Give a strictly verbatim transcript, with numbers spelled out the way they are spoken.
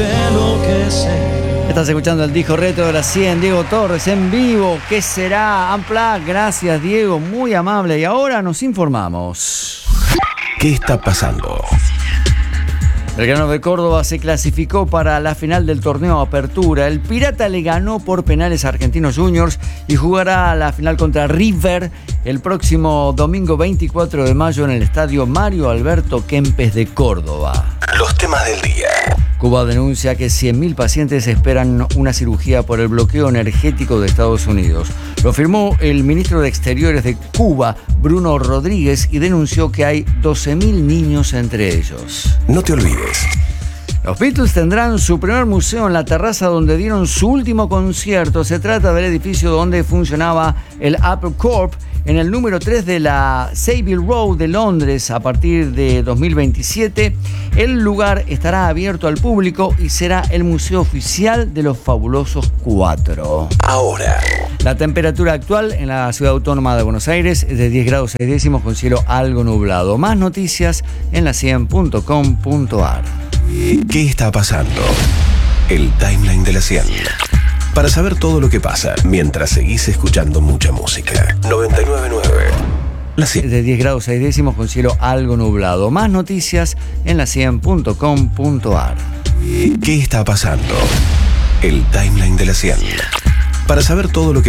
hace enloquecer. Estás escuchando el disco retro de la cien, Diego Torres en vivo. ¿Qué será? Unplugged. Gracias, Diego, muy amable. Y ahora nos informamos. ¿Qué está pasando? Belgrano de Córdoba se clasificó para la final del torneo Apertura. El Pirata le ganó por penales a Argentinos Juniors y jugará la final contra River el próximo domingo veinticuatro de mayo en el estadio Mario Alberto Kempes de Córdoba. Los temas del día. Cuba denuncia que cien mil pacientes esperan una cirugía por el bloqueo energético de Estados Unidos. Lo afirmó el ministro de Exteriores de Cuba, Bruno Rodríguez, y denunció que hay doce mil niños entre ellos. No te olvides. Los Beatles tendrán su primer museo en la terraza donde dieron su último concierto. Se trata del edificio donde funcionaba el Apple Corp en el número tres de la Savile Row de Londres a partir de dos mil veintisiete. El lugar estará abierto al público y será el museo oficial de los Fabulosos Cuatro. Ahora. La temperatura actual en la Ciudad Autónoma de Buenos Aires es de diez grados seis décimos con cielo algo nublado. Más noticias en la cien punto com punto ar. ¿Qué está pasando? El timeline de la cien. Para saber todo lo que pasa mientras seguís escuchando mucha música. noventa y nueve punto nueve. La cien. De diez grados seis décimos con cielo algo nublado. Más noticias en la cien punto com punto ar. ¿Qué está pasando? El timeline de la cien. Para saber todo lo que